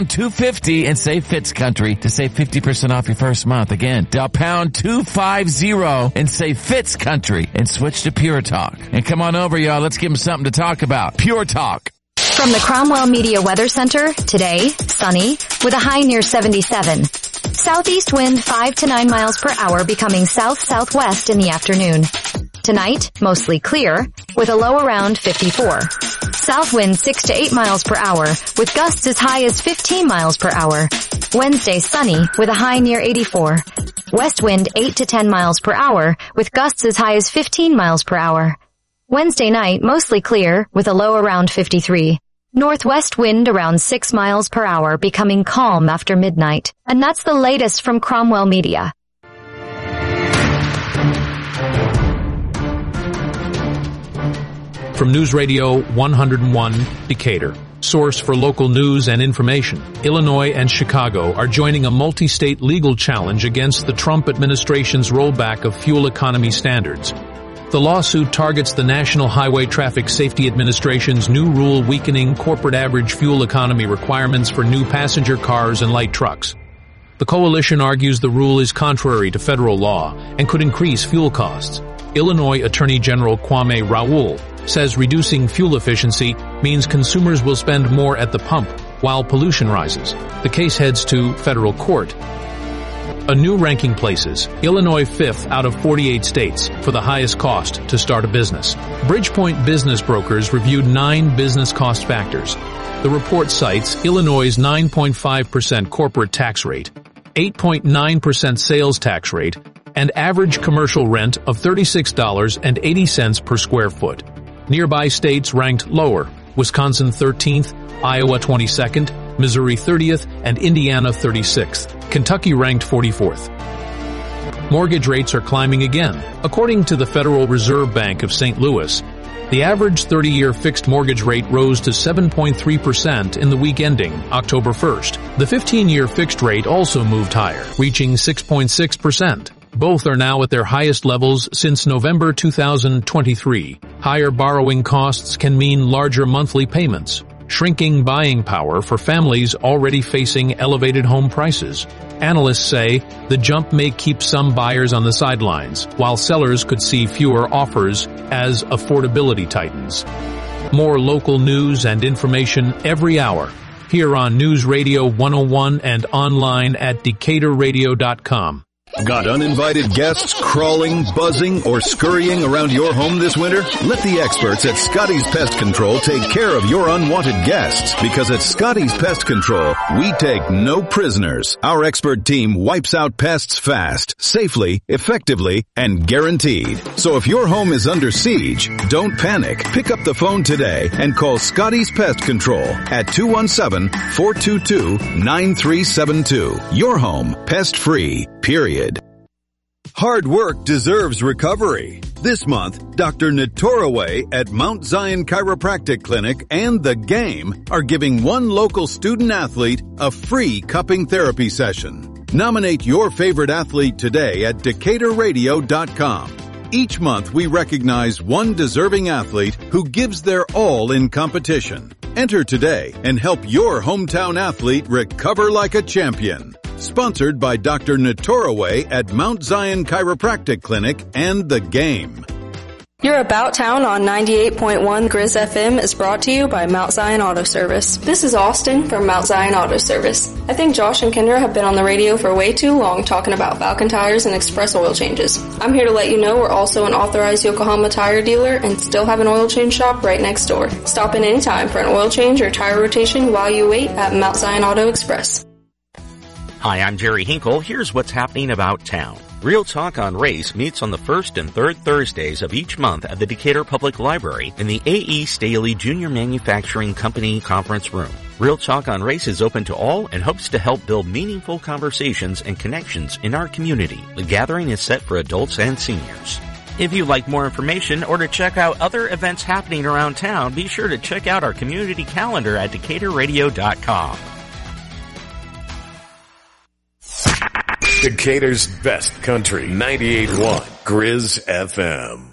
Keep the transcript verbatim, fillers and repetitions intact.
pound two fifty and say Fitz Country to save fifty percent off your first month. Again, dial pound two fifty and say Fitz Country and switch to Pure Talk. And come on over, y'all. Let's give them something to talk about. Pure Talk. From the Cromwell Media Weather Center, today, sunny, with a high near seventy-seven. Southeast wind five to nine miles per hour becoming south-southwest in the afternoon. Tonight, mostly clear, with a low around fifty-four. South wind six to eight miles per hour, with gusts as high as fifteen miles per hour. Wednesday sunny, with a high near eighty-four. West wind eight to ten miles per hour, with gusts as high as fifteen miles per hour. Wednesday night, mostly clear, with a low around fifty-three. Northwest wind around six miles per hour, becoming calm after midnight. And that's the latest from Cromwell Media. From News Radio one oh one, Decatur, source for local news and information, Illinois and Chicago are joining a multi-state legal challenge against the Trump administration's rollback of fuel economy standards. The lawsuit targets the National Highway Traffic Safety Administration's new rule weakening corporate average fuel economy requirements for new passenger cars and light trucks. The coalition argues the rule is contrary to federal law and could increase fuel costs. Illinois Attorney General Kwame Raoul says reducing fuel efficiency means consumers will spend more at the pump while pollution rises. The case heads to federal court. A new ranking places Illinois fifth out of forty-eight states for the highest cost to start a business. Bridgepoint Business Brokers reviewed nine business cost factors. The report cites Illinois' nine point five percent corporate tax rate, eight point nine percent sales tax rate, and average commercial rent of thirty-six dollars and eighty cents per square foot. Nearby states ranked lower: Wisconsin thirteenth, Iowa twenty-second, Missouri thirtieth, and Indiana thirty-sixth. Kentucky ranked forty-fourth. Mortgage rates are climbing again. According to the Federal Reserve Bank of Saint Louis, the average thirty-year fixed mortgage rate rose to seven point three percent in the week ending October first. The fifteen-year fixed rate also moved higher, reaching six point six percent. Both are now at their highest levels since November two thousand twenty-three. Higher borrowing costs can mean larger monthly payments, shrinking buying power for families already facing elevated home prices. Analysts say the jump may keep some buyers on the sidelines, while sellers could see fewer offers as affordability tightens. More local news and information every hour here on News Radio one oh one and online at decatur radio dot com. Got uninvited guests crawling, buzzing, or scurrying around your home this winter? Let the experts at Scotty's Pest Control take care of your unwanted guests, because at Scotty's Pest Control, we take no prisoners. Our expert team wipes out pests fast, safely, effectively, and guaranteed. So if your home is under siege, don't panic. Pick up the phone today and call Scotty's Pest Control at two one seven, four two two, nine three seven two. Your home, pest-free, period. Hard work deserves recovery. This month, Doctor Natoraway at Mount Zion Chiropractic Clinic and The Game are giving one local student athlete a free cupping therapy session. Nominate your favorite athlete today at decatur radio dot com. Each month, we recognize one deserving athlete who gives their all in competition. Enter today and help your hometown athlete recover like a champion. Sponsored by Doctor Natoraway at Mount Zion Chiropractic Clinic and The Game. Your About Town on ninety-eight point one Grizz F M is brought to you by Mount Zion Auto Service. This is Austin from Mount Zion Auto Service. I think Josh and Kendra have been on the radio for way too long talking about Falcon tires and express oil changes. I'm here to let you know we're also an authorized Yokohama tire dealer and still have an oil change shop right next door. Stop in anytime for an oil change or tire rotation while you wait at Mount Zion Auto Express. Hi, I'm Jerry Hinkle. Here's what's happening about town. Real Talk on Race meets on the first and third Thursdays of each month at the Decatur Public Library in the A E. Staley Junior Manufacturing Company Conference Room. Real Talk on Race is open to all and hopes to help build meaningful conversations and connections in our community. The gathering is set for adults and seniors. If you'd like more information or to check out other events happening around town, be sure to check out our community calendar at decatur radio dot com. Decatur's best country, ninety-eight point one Grizz F M.